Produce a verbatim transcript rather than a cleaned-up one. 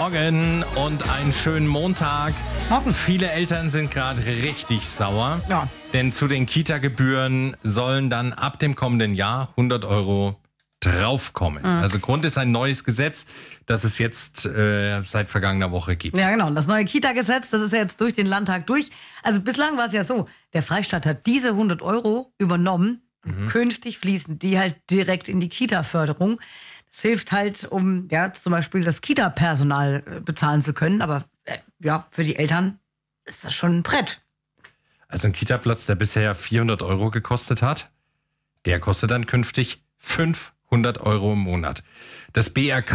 Morgen und einen schönen Montag. Morgen. Viele Eltern sind gerade richtig sauer, Ja. denn zu den Kita-Gebühren sollen dann ab dem kommenden Jahr hundert Euro draufkommen. Mhm. Also Grund ist ein neues Gesetz, das es jetzt äh, seit vergangener Woche gibt. Ja, genau. Und das neue Kita-Gesetz, das ist ja jetzt durch den Landtag durch. Also bislang war es ja so, der Freistaat hat diese hundert Euro übernommen. Mhm. Künftig fließen die halt direkt in die Kita-Förderung. Das hilft halt, um ja zum Beispiel das Kita-Personal äh, bezahlen zu können. Aber äh, ja, für die Eltern ist das schon ein Brett. Also ein Kita-Platz, der bisher vierhundert Euro gekostet hat, der kostet dann künftig fünfhundert Euro im Monat. Das B R K